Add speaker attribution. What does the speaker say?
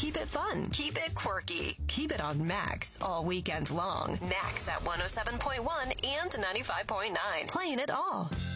Speaker 1: Keep it fun. Keep it quirky. Keep it on Max all weekend long. Max at 107.1 and 95.9. Playing it all.